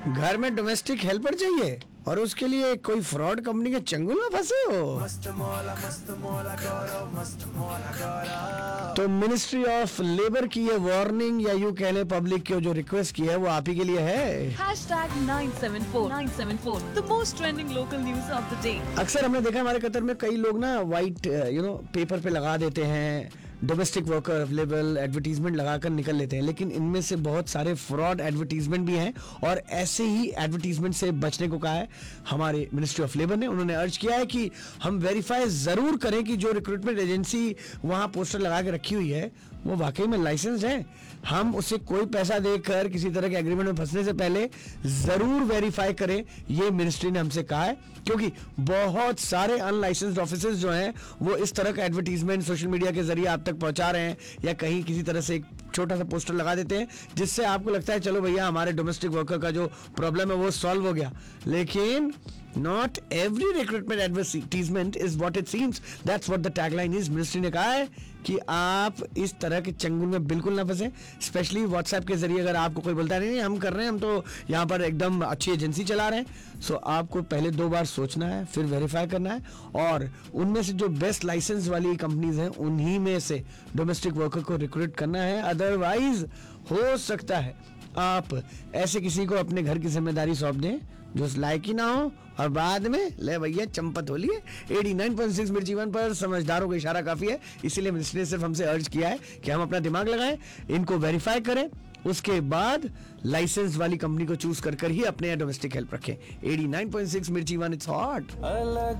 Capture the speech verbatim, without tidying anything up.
घर में domestic helper चाहिए और उसके लिए कोई फ्रॉड कंपनी के चंगुल में फंसे हो। मस्त मौला मस्त मौला गौरव मस्त मौला गौरव। तो मिनिस्ट्री ऑफ लेबर की ये वार्निंग या यूं कह लें पब्लिक की जो रिक्वेस्ट की है वो आप ही के लिए है। Hashtag nine seven four nine seven four, the most trending local news of the day. अक्सर हमने देखा हमारे कतर में कई लोग ना वाइट यू नो पेपर पे लगा देते हैं डोमेस्टिक वर्कर अवेलेबल एडवर्टीजमेंट लगाकर निकल लेते हैं, लेकिन इनमें से बहुत सारे फ्रॉड एडवर्टीजमेंट भी हैं और ऐसे ही एडवर्टीजमेंट से बचने को कहा है हमारे मिनिस्ट्री ऑफ लेबर ने। उन्होंने अर्ज किया है कि हम वेरीफाई जरूर करें कि जो रिक्रूटमेंट एजेंसी वहां पोस्टर लगा के रखी हुई है वो वाकई में लाइसेंस है। हम उसे कोई पैसा देकर किसी तरह के एग्रीमेंट में फंसने से पहले जरूर वेरीफाई करें, ये मिनिस्ट्री ने हमसे कहा है, क्योंकि बहुत सारे अनलाइसेंस्ड ऑफिसर्स जो हैं वो इस तरह का एडवर्टीजमेंट सोशल मीडिया के जरिए आप तक पहुंचा रहे हैं या कहीं किसी तरह से एक छोटा सा पोस्टर लगा देते हैं जिससे आपको लगता है चलो भैया हमारे डोमेस्टिक वर्कर का जो प्रॉब्लम है वो सॉल्व हो गया। लेकिन not every recruitment advertisement is what it seems, that's what the tagline is. Ministry ने कहा है कि आप इस तरह के चंगुल में बिल्कुल ना फंसे, स्पेशली व्हाट्सएप के जरिए अगर आपको कोई बोलता है नहीं हम कर रहे हैं, हम तो यहाँ पर एकदम अच्छी एजेंसी चला रहे हैं, सो आपको पहले दो बार सोचना है फिर वेरीफाई करना है और उनमें से जो बेस्ट लाइसेंस वाली कंपनीज हैं उन्हीं में से डोमेस्टिक वर्कर को रिक्रूट करना है। अदरवाइज हो सकता है आप ऐसे किसी को अपने घर की जिम्मेदारी सौंप दें जो उस लायक ही ना हो और बाद में ले भैया चंपत हो लिए। एटी नाइन पॉइंट सिक्स मिर्च जीवन पर समझदारों का इशारा काफी है, इसीलिए मिनिस्टर ने सिर्फ हमसे अर्ज किया है कि हम अपना दिमाग लगाएं, इनको वेरीफाई करें, उसके बाद लाइसेंस वाली कंपनी को चूज कर कर ही अपने डोमेस्टिक हेल्प रखें। एटी नाइन पॉइंट सिक्स मिर्च जीवन, इट्स हॉट। अलग